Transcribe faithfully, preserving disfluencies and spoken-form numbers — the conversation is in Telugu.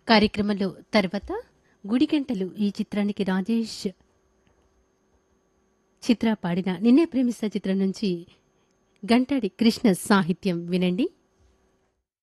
కార్యక్రమంలో తర్వాత గుడిగంటలు ఈ చిత్రానికి రాజేష్ చిత్ర పాడిన నిన్నే ప్రేమిస్తా చిత్రం నుంచి గంటాడి కృష్ణ సాహిత్యం వినండి.